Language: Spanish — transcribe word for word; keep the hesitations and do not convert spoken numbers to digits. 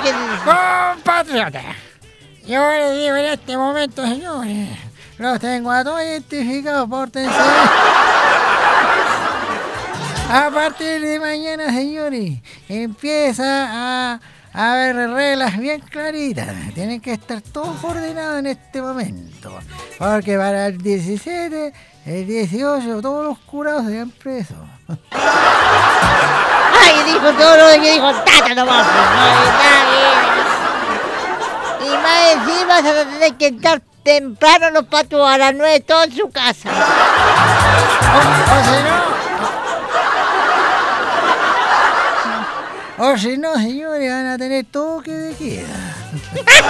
que... Compatriota, yo le digo en este momento, señores, los tengo a todos identificados, pórtense. A partir de mañana, señores, empieza a, a haber reglas bien claritas. Tienen que estar todos ordenados en este momento. Porque para el diecisiete, el dieciocho, todos los curados sean presos. Ay, dijo todo lo que dijo Tata nomás. No, está bien. Y más encima vas a tener que entrar temprano los patos a las nueve, todo en su casa. O, o si no... O si no, señores, van a tener toque de queda.